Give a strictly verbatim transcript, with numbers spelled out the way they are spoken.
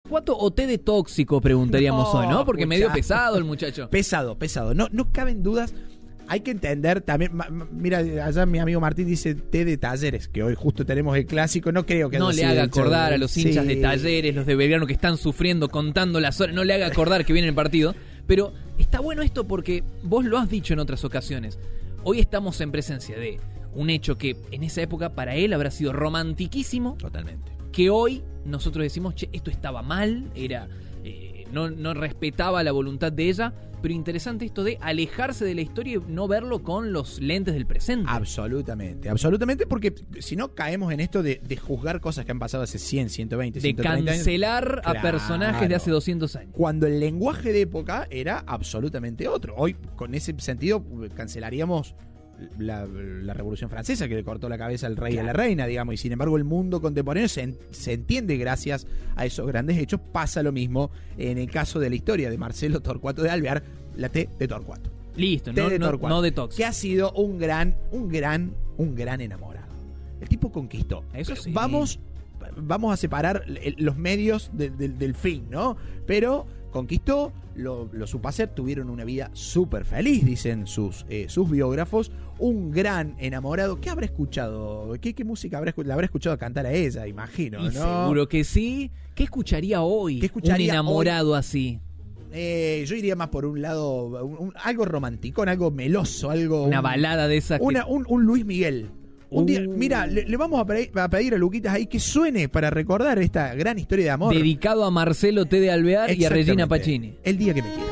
Torcuato o té de tóxico, preguntaríamos No, hoy, ¿no? Porque muchacho. medio pesado el muchacho. Pesado, pesado. No, no caben dudas. Hay que entender también. ma- ma- Mira, allá mi amigo Martín dice té de Talleres, que hoy justo tenemos el clásico. No creo que No haya le sido haga el show. acordar a los hinchas Sí. de Talleres, los de Belgrano que están sufriendo, contando las horas. No le haga acordar que viene el partido. Pero está bueno esto porque vos lo has dicho en otras ocasiones. Hoy estamos en presencia de un hecho que en esa época para él habrá sido romantiquísimo. Totalmente. Que hoy nosotros decimos, che, esto estaba mal, era eh, no, no respetaba la voluntad de ella, pero interesante esto de alejarse de la historia y no verlo con los lentes del presente. Absolutamente, absolutamente, porque si no caemos en esto de, de juzgar cosas que han pasado hace cien, ciento veinte, de ciento treinta años. cancelar a Claro. personajes de hace doscientos años. Cuando el lenguaje de época era absolutamente otro. Hoy, con ese sentido, cancelaríamos la, la Revolución Francesa, que le cortó la cabeza al rey y a la reina, digamos, y sin embargo el mundo contemporáneo se, en- se entiende gracias a esos grandes hechos. Pasa lo mismo en el caso de la historia de Marcelo Torcuato de Alvear, la T de Torcuato. Listo, T no, de no, Torcuato, no de tóxico. que ha sido un gran, un gran, un gran enamorado. El tipo conquistó. Eso sí. Vamos, vamos a separar el- los medios de- de- del fin, ¿no? Pero conquistó, lo, lo supo hacer, tuvieron una vida súper feliz, dicen sus, eh, sus biógrafos. Un gran enamorado. ¿Qué habrá escuchado? ¿Qué, qué música habrá escuchado? La habrá escuchado cantar a ella, imagino, Y ¿no? seguro que sí. ¿Qué escucharía hoy ¿Qué escucharía un enamorado así? Eh, yo iría más por un lado, un- un- algo romántico, algo meloso, algo... Una un- balada de esas que- Una, un, un Luis Miguel. Un día, Uh. mira, le, le vamos a pedir, a pedir a Luquitas ahí que suene para recordar esta gran historia de amor. dedicado a Marcelo T. de Alvear y a Regina Exactamente. Pacini. El día que me quieras.